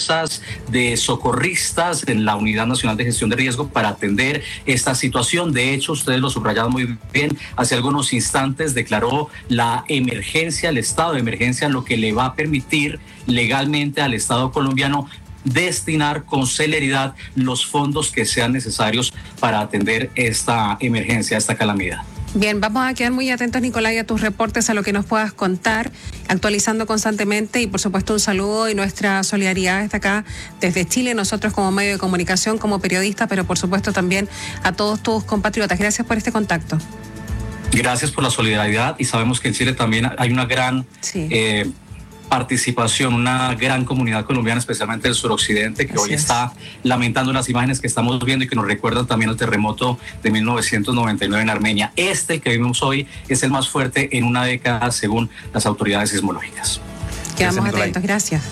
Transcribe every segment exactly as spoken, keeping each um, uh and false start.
bolsas de socorristas en la Unidad Nacional de Gestión de Riesgo para atender esta situación. De hecho, ustedes lo subrayaron muy bien, hace algunos instantes declaró la emergencia, el estado de emergencia, lo que le va a permitir legalmente al Estado colombiano destinar con celeridad los fondos que sean necesarios para atender esta emergencia, esta calamidad. Bien, vamos a quedar muy atentos, Nicolai, a tus reportes, a lo que nos puedas contar, actualizando constantemente, y por supuesto un saludo y nuestra solidaridad está acá desde Chile, nosotros como medio de comunicación, como periodistas, pero por supuesto también a todos tus compatriotas. Gracias por este contacto. Gracias por la solidaridad, y sabemos que en Chile también hay una gran sí. eh, participación, una gran comunidad colombiana, especialmente del suroccidente, que Así hoy es. está lamentando las imágenes que estamos viendo y que nos recuerdan también el terremoto de mil novecientos noventa y nueve en Armenia. Este que vimos hoy es el más fuerte en una década, según las autoridades sismológicas. Quedamos gracias, atentos, gracias.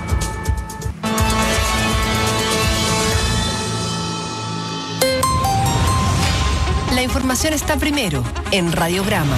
La información está primero en Radiograma.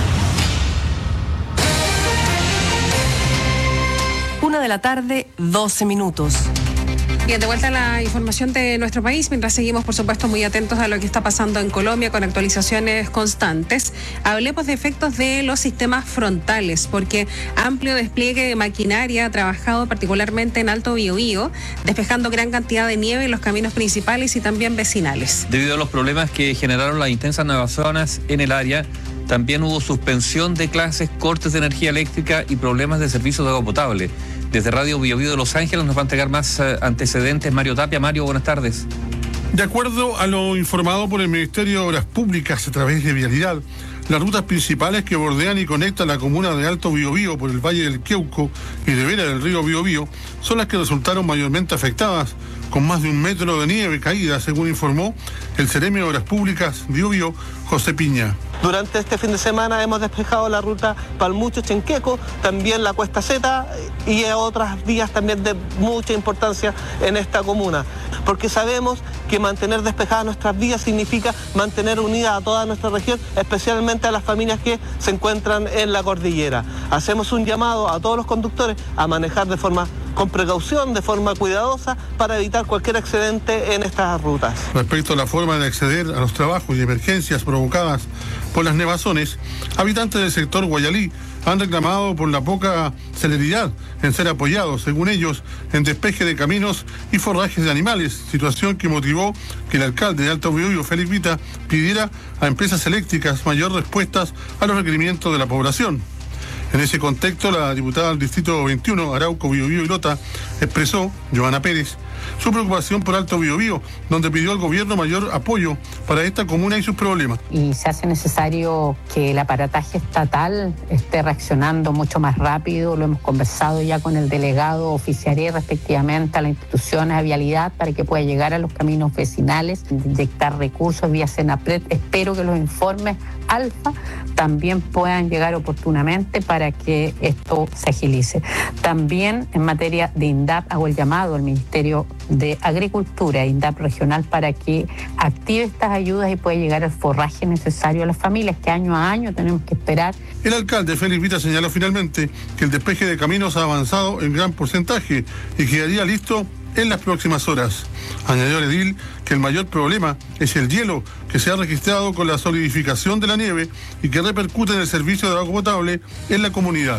Una de la tarde, doce minutos. Bien, de vuelta a la información de nuestro país, mientras seguimos, por supuesto, muy atentos a lo que está pasando en Colombia con actualizaciones constantes. Hablemos de efectos de los sistemas frontales, porque amplio despliegue de maquinaria ha trabajado particularmente en Alto Biobío, despejando gran cantidad de nieve en los caminos principales y también vecinales. Debido a los problemas que generaron las intensas nevazonas en el área, también hubo suspensión de clases, cortes de energía eléctrica y problemas de servicio de agua potable. Desde Radio Biobío de Los Ángeles nos va a entregar más uh, antecedentes Mario Tapia. Mario, buenas tardes. De acuerdo a lo informado por el Ministerio de Obras Públicas a través de Vialidad, las rutas principales que bordean y conectan la comuna de Alto Biobío por el Valle del Queuco y de Vera del río Biobío son las que resultaron mayormente afectadas, con más de un metro de nieve caída, según informó el Seremi de Obras Públicas Biobío, José Piña. Durante este fin de semana hemos despejado la ruta Palmucho-Chenqueco, también la Cuesta Z y otras vías también de mucha importancia en esta comuna, porque sabemos que mantener despejadas nuestras vías significa mantener unida a toda nuestra región, especialmente a las familias que se encuentran en la cordillera. Hacemos un llamado a todos los conductores a manejar de forma con precaución, de forma cuidadosa, para evitar cualquier accidente en estas rutas. Respecto a la forma de acceder a los trabajos y emergencias provocadas por las nevazones, habitantes del sector Guayalí han reclamado por la poca celeridad en ser apoyados, según ellos, en despeje de caminos y forrajes de animales, situación que motivó que el alcalde de Alto Biobío, Félix Vita, pidiera a empresas eléctricas mayor respuestas a los requerimientos de la población. En ese contexto, la diputada del Distrito veintiuno, Arauco, Biobío y Lota, expresó, Joana Pérez, su preocupación por Alto Biobío, donde pidió al gobierno mayor apoyo para esta comuna y sus problemas. Y se hace necesario que el aparataje estatal esté reaccionando mucho más rápido. Lo hemos conversado ya con el delegado oficiaré respectivamente a las instituciones de vialidad para que pueda llegar a los caminos vecinales, inyectar recursos vía Senapred. Espero que los informes alfa también puedan llegar oportunamente para que esto se agilice. También en materia de INDAP hago el llamado al Ministerio de Agricultura, INDAP regional, para que active estas ayudas y pueda llegar el forraje necesario a las familias que año a año tenemos que esperar. El alcalde Félix Vita señaló finalmente que el despeje de caminos ha avanzado en gran porcentaje y quedaría listo en las próximas horas. Añadió el edil que el mayor problema es el hielo que se ha registrado con la solidificación de la nieve y que repercute en el servicio de agua potable en la comunidad.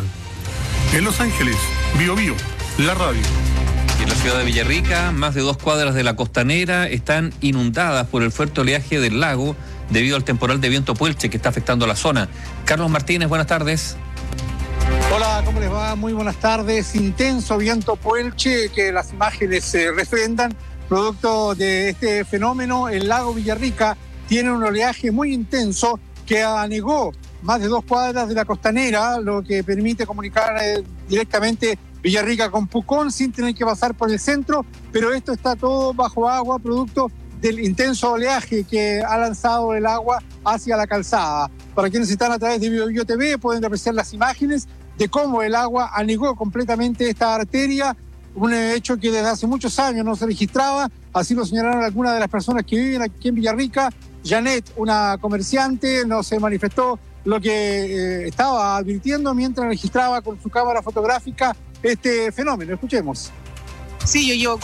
En Los Ángeles, Biobío, la radio. Y en la ciudad de Villarrica, más de dos cuadras de la costanera están inundadas por el fuerte oleaje del lago debido al temporal de viento Puelche que está afectando a la zona. Carlos Martínez, buenas tardes. Hola, ¿cómo les va? Muy buenas tardes. Intenso viento Puelche que las imágenes se refrendan. Producto de este fenómeno, el lago Villarrica tiene un oleaje muy intenso que anegó más de dos cuadras de la costanera, lo que permite comunicar eh, directamente Villarrica con Pucón sin tener que pasar por el centro, pero esto está todo bajo agua, producto del intenso oleaje que ha lanzado el agua hacia la calzada. Para quienes están a través de Biobío T V pueden apreciar las imágenes de cómo el agua anegó completamente esta arteria, un hecho que desde hace muchos años no se registraba, así lo señalaron algunas de las personas que viven aquí en Villarrica. Janet, una comerciante, no se manifestó lo que eh, estaba advirtiendo mientras registraba con su cámara fotográfica este fenómeno. Escuchemos. Sí, yo llevo